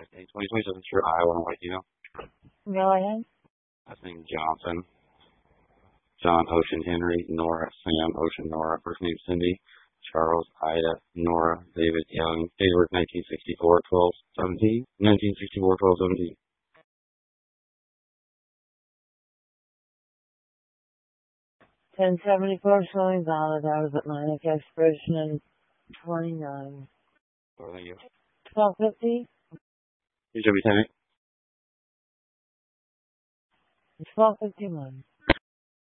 2027 through Iowa and Latino. Go ahead. Last name Johnson. John, Ocean, Henry, Nora, Sam, Ocean, Nora. First name Cindy. Charles, Ida, Nora, David, Young. Date of birth 1964, 12/17. 1964, 12/17. 1074 showing valid. Hours Atlantic. Expiration in 29. Oh, thank you. 1250. You should be 10. 1251.